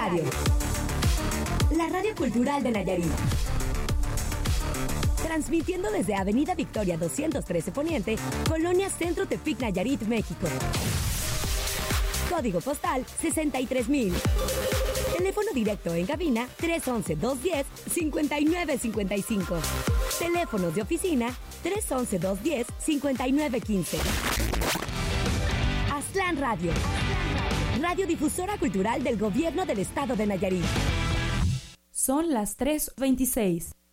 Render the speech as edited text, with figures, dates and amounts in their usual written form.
Radio. La radio cultural de Nayarit. Transmitiendo desde Avenida Victoria 213 Poniente, Colonia Centro Tepic, Nayarit, México. Código postal 63,000. Teléfono directo en cabina 311-210-5955. Teléfonos de oficina 311-210-5915. Aztlán Radio. Radiodifusora cultural del Gobierno del Estado de Nayarit. Son las 3:26.